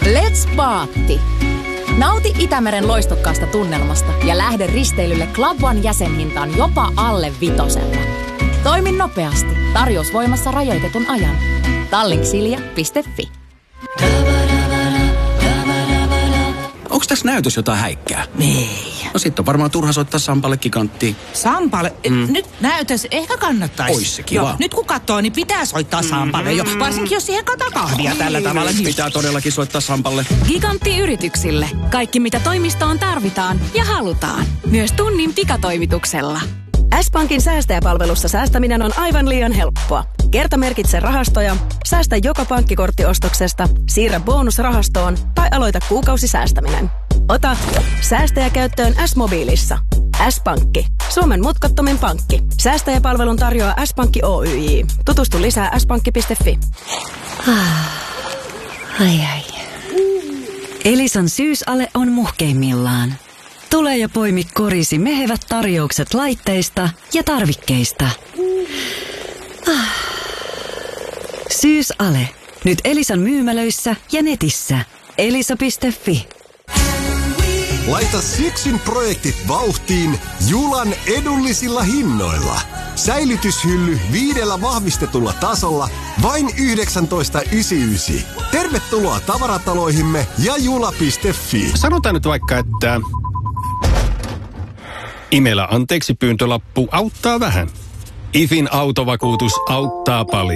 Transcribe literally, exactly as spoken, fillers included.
Let's Paatti! Nauti Itämeren loistokkaasta tunnelmasta ja lähde risteilylle Club One jäsenhintaan jopa alle vitosella. Toimi nopeasti. Tarjous voimassa rajoitetun ajan. tallink silja piste fi. Onks tässä näytös jotain häikkää? Ei. No sit on varmaan turha soittaa Sampalle Giganttiin. Sampalle? Mm. Nyt näytös ehkä kannattaisi. Ois se kiva. Joo, nyt kun katsoo, niin pitää soittaa Sampalle jo. Varsinkin jos siihen kataa kahvia Ai, tällä tavalla. Niin... Pitää todellakin soittaa Sampalle. Gigantti yrityksille. Kaikki mitä toimistoon tarvitaan ja halutaan. Myös tunnin pikatoimituksella. S-Pankin säästäjäpalvelussa säästäminen on aivan liian helppoa. Kertamerkitse rahastoja, säästä joka pankkikorttiostoksesta, siirrä bonusrahastoon tai aloita kuukausisäästäminen. Ota säästäjä käyttöön S-mobiilissa. S-Pankki. Suomen mutkattomin pankki. Säästäjäpalvelun tarjoaa S-Pankki Oyj. Tutustu lisää s pankki piste fi. Ai ai. Elisan syysale on muhkeimmillaan. Tule ja poimi korisi mehevät tarjoukset laitteista ja tarvikkeista. Syysale. Nyt Elisan myymälöissä ja netissä. elisa piste fi. Laita syksyn projektit vauhtiin Julan edullisilla hinnoilla. Säilytyshylly viidellä vahvistetulla tasolla vain yhdeksäntoista yhdeksänkymmentäyhdeksän. Tervetuloa tavarataloihimme ja jula piste fi. Sanotaan nyt vaikka, että Imelä anteeksi pyyntölappu auttaa vähän. I F In autovakuutus auttaa paljon.